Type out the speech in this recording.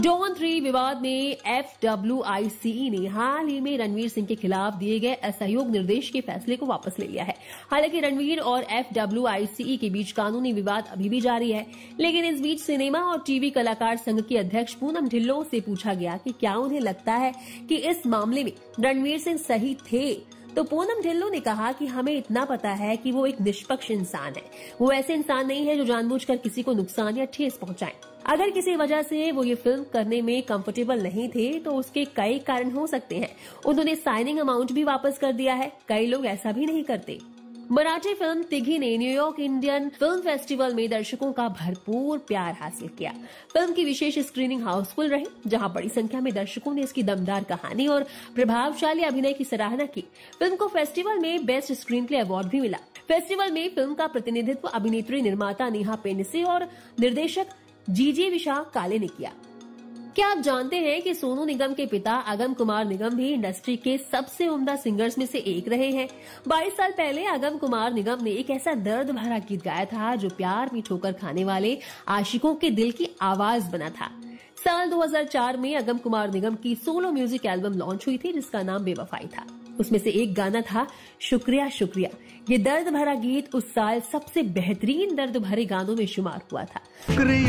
Don 3 विवाद में FWICE ने हाल ही में रणवीर सिंह के खिलाफ दिए गए असहयोग निर्देश के फैसले को वापस ले लिया है। हालांकि रणवीर और FWICE के बीच कानूनी विवाद अभी भी जारी है, लेकिन इस बीच सिनेमा और टीवी कलाकार संघ की अध्यक्ष पूनम ढिल्लों से पूछा गया कि क्या उन्हें लगता है कि इस मामले में रणवीर सिंह सही थे, तो पूनम ढिल्लों ने कहा कि हमें इतना पता है कि वो एक निष्पक्ष इंसान है। वो ऐसे इंसान नहीं है जो जानबूझकर किसी को नुकसान या ठेस पहुंचाएं। अगर किसी वजह से वो ये फिल्म करने में कंफर्टेबल नहीं थे तो उसके कई कारण हो सकते हैं। उन्होंने साइनिंग अमाउंट भी वापस कर दिया है। कई लोग ऐसा भी नहीं करते। मराठी फिल्म तिघी ने न्यूयॉर्क इंडियन फिल्म फेस्टिवल में दर्शकों का भरपूर प्यार हासिल किया। फिल्म की विशेष स्क्रीनिंग हाउसफुल रही, जहां बड़ी संख्या में दर्शकों ने इसकी दमदार कहानी और प्रभावशाली अभिनय की सराहना की। फिल्म को फेस्टिवल में बेस्ट स्क्रीन प्ले अवार्ड भी मिला। फेस्टिवल में फिल्म का प्रतिनिधित्व अभिनेत्री निर्माता नेहा पेंडसे और निर्देशक जीजे विशाख काले ने किया। क्या आप जानते हैं कि सोनू निगम के पिता अगम कुमार निगम भी इंडस्ट्री के सबसे उम्दा सिंगर्स में से एक रहे हैं। 22 साल पहले अगम कुमार निगम ने एक ऐसा दर्द भरा गीत गाया था जो प्यार में ठोकर खाने वाले आशिकों के दिल की आवाज बना था। साल 2004 में अगम कुमार निगम की सोलो म्यूजिक एल्बम लॉन्च हुई थी, जिसका नाम बेवफाई था। उसमें से एक गाना था शुक्रिया शुक्रिया। ये दर्द भरा गीत उस साल सबसे बेहतरीन दर्द भरे गानों में शुमार हुआ था।